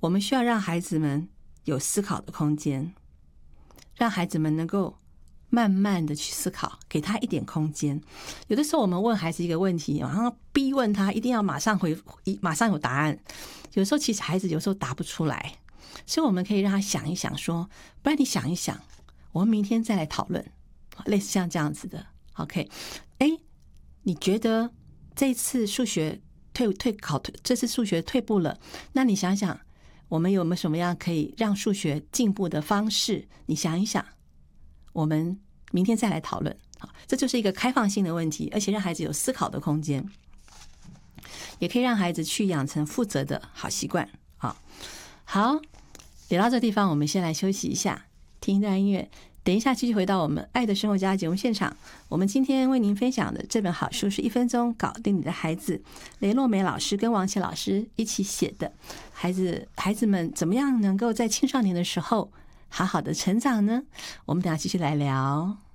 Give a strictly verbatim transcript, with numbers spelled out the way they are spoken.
我们需要让孩子们有思考的空间，让孩子们能够慢慢的去思考，给他一点空间。有的时候我们问孩子一个问题，马上逼问他一定要马上回，马上有答案。有时候其实孩子有时候答不出来，所以我们可以让他想一想说，不然你想一想，我们明天再来讨论，类似像这样子的。 OK， 哎，你觉得这次数学退退考这次数学退步了，那你想想我们有没有什么样可以让数学进步的方式，你想一想，我们明天再来讨论。这就是一个开放性的问题，而且让孩子有思考的空间，也可以让孩子去养成负责的好习惯。好，好，聊到这地方我们先来休息一下，听一段音乐，等一下继续回到我们爱的生活家节目现场。我们今天为您分享的这本好书是一分钟搞定你的孩子，雷诺梅老师跟王琦老师一起写的，孩子孩子们怎么样能够在青少年的时候好好的成长呢？我们等一下继续来聊。